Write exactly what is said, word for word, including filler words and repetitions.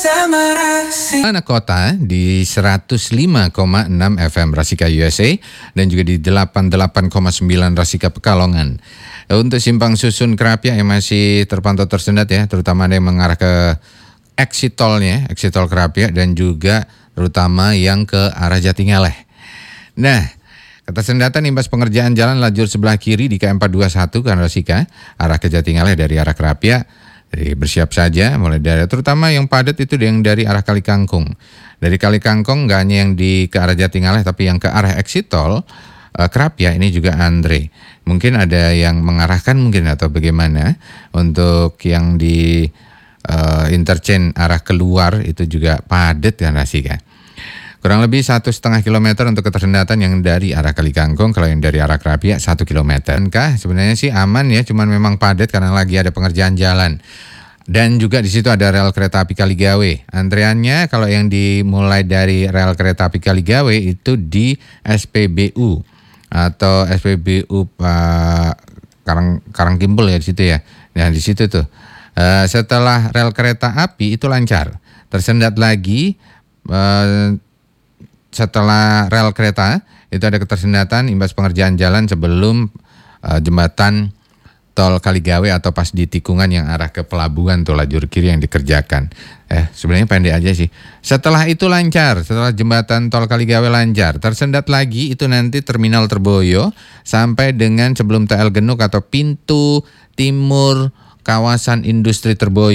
Anak kota di seratus lima koma enam F M Rasika U S A dan juga di delapan puluh delapan koma sembilan Rasika Pekalongan. Untuk simpang susun Krapia yang masih terpantau tersendat ya, terutama ada yang mengarah ke exit tolnya, exit tol Krapia dan juga terutama yang ke arah Jatingaleh. Nah, ketersendatan imbas pengerjaan jalan lajur sebelah kiri di K M empat dua satu kan Rasika, arah ke Jatingaleh dari arah Krapia. Jadi bersiap saja mulai dari terutama yang padat itu yang dari arah Kali Kangkung. Dari Kali Kangkung nggak hanya yang di ke arah Jatingaleh tapi yang ke arah exit tol uh, Krapia ini juga antre. Mungkin ada yang mengarahkan mungkin atau bagaimana untuk yang di uh, interchange arah keluar itu juga padat kan Rasika. Kurang lebih satu setengah kilometer untuk ketersendatan yang dari arah Kali Kangkung, kalau yang dari arah Krapia satu kilometer. Kah sebenarnya sih aman ya, cuman memang padat karena lagi ada pengerjaan jalan. Dan juga di situ ada rel kereta api Kaligawe. Antreannya kalau yang dimulai dari rel kereta api Kaligawe itu di S P B U atau S P B U Pak Karang Karangkimpul ya di situ ya. Nah di situ tuh uh, setelah rel kereta api itu lancar. Tersendat lagi. Uh, Setelah rel kereta itu ada ketersendatan imbas pengerjaan jalan sebelum uh, jembatan tol Kaligawe atau pas di tikungan yang arah ke pelabuhan tuh lajur kiri yang dikerjakan. Eh sebenarnya pendek aja sih. Setelah itu lancar, setelah jembatan tol Kaligawe lancar, tersendat lagi itu nanti terminal Terboyo sampai dengan sebelum T L Genuk atau pintu timur kawasan industri Terboyo.